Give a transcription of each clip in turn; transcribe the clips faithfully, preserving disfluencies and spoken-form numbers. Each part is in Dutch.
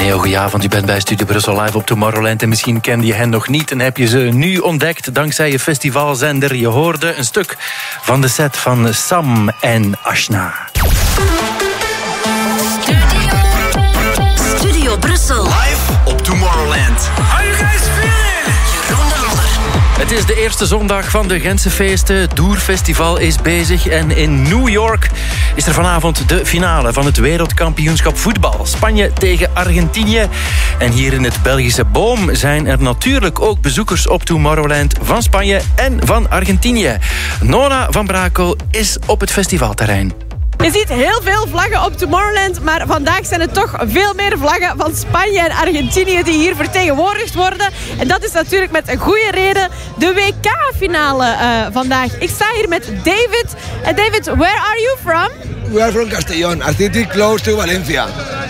heel goedenavond. U bent bij Studio Brussel live op Tomorrowland. En misschien kende je hen nog niet en heb je ze nu ontdekt dankzij je festivalzender. Je hoorde een stuk van de set van Sam en Ashna. Studio, Studio Brussel live op Tomorrowland. Are you guys feeling? Jeroen de Lodder. Het is de eerste zondag van de Gentse feesten. Het Doer-festival is bezig en in New York is er vanavond de finale van het wereldkampioenschap voetbal. Spanje tegen Argentinië. En hier in het Belgische Boom zijn er natuurlijk ook bezoekers op Tomorrowland van Spanje en van Argentinië. Nona van Brakel is op het festivalterrein. Je ziet heel veel vlaggen op Tomorrowland, maar vandaag zijn er toch veel meer vlaggen van Spanje en Argentinië die hier vertegenwoordigd worden. En dat is natuurlijk met een goede reden de W K-finale uh, vandaag. Ik sta hier met David. En uh, David, where are you from? We are from Castellón, a city close to Valencia.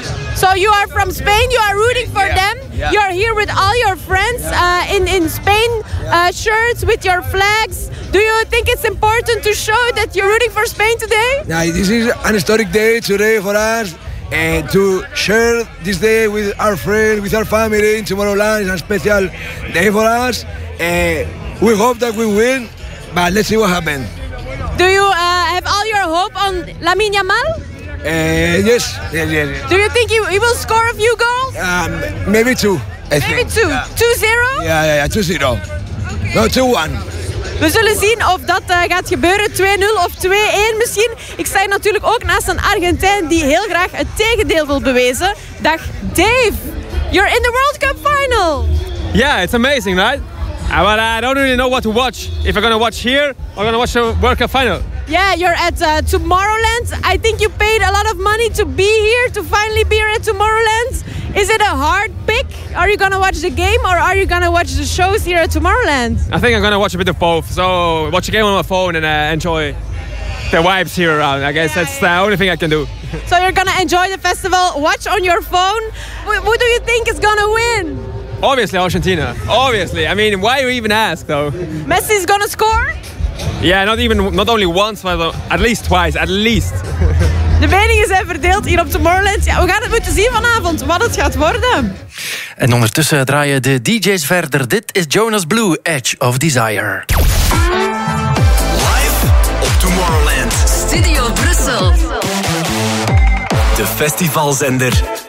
So you are from Spain, you are rooting for yeah. them. Yeah. You are here with all your friends uh, in, in Spain, uh, shirts with your flags. Do you think it's important to show that you're rooting for Spain today? Yeah, this is an historic day today for us. And to share this day with our friends, with our family in Tomorrowland is a special day for us. And we hope that we win, but let's see what happens. Do you uh, have all your hope on Lamine Yamal? Uh, yes, yes, yes, yes. Do you think he, he will score a few goals? Um, maybe two. I Maybe think. two. Yeah. two zero? Yeah, yeah, yeah, two zero. No, two one. We zullen zien of dat uh, gaat gebeuren. twee nul of twee één misschien. Ik sta hier natuurlijk ook naast een Argentijn die heel graag het tegendeel wil bewijzen. Dag Dave. You're in the World Cup final. Yeah, it's amazing, right? Uh, but I don't really know what to watch. If I'm gonna watch here or gonna watch the World Cup final. Yeah, you're at uh, Tomorrowland. I think you paid a lot of money to be here, to finally be here at Tomorrowland. Is it a hard pick? Are you gonna watch the game or are you gonna watch the shows here at Tomorrowland? I think I'm gonna watch a bit of both. So watch a game on my phone and uh, enjoy the vibes here around. I guess yeah, that's yeah. the only thing I can do. So you're gonna enjoy the festival, watch on your phone. Wh- who do you think is gonna win? Obviously Argentina. Obviously. I mean, why you even ask though? Messi's gonna score? Yeah, not even not only once, but at least twice, at least. De meningen zijn verdeeld hier op Tomorrowland. Ja, we gaan het moeten zien vanavond, wat het gaat worden. En ondertussen draaien de D J's verder. Dit is Jonas Blue, Edge of Desire. Live op Tomorrowland. Studio Brussel. De festivalzender